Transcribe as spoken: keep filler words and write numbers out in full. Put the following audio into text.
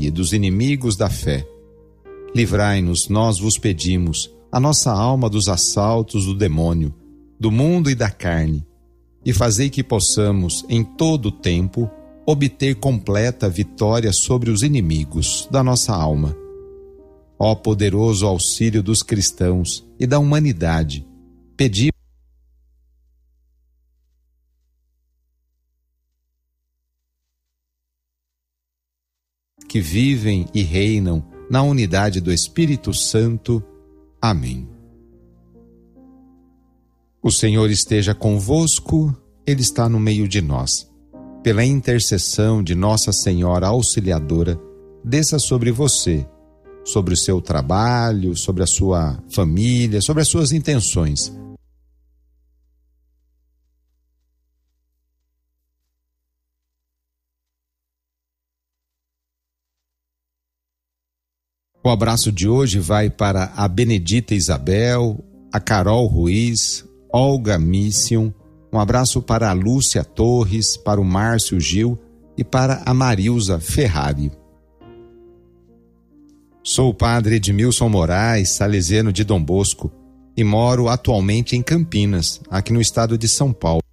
livrai dos inimigos da fé. Livrai-nos, nós vos pedimos, a nossa alma dos assaltos do demônio, do mundo e da carne, e fazei que possamos, em todo o tempo, obter completa vitória sobre os inimigos da nossa alma. Ó poderoso auxílio dos cristãos e da humanidade, pedimos que vivem e reinam na unidade do Espírito Santo. Amém. O Senhor esteja convosco, Ele está no meio de nós. Pela intercessão de Nossa Senhora Auxiliadora, desça sobre você, sobre o seu trabalho, sobre a sua família, sobre as suas intenções. O abraço de hoje vai para a Benedita Isabel, a Carol Ruiz, Olga Mission, um abraço para a Lúcia Torres, para o Márcio Gil e para a Marilza Ferrari. Sou o padre Edmilson Moraes, salesiano de Dom Bosco, e moro atualmente em Campinas, aqui no estado de São Paulo.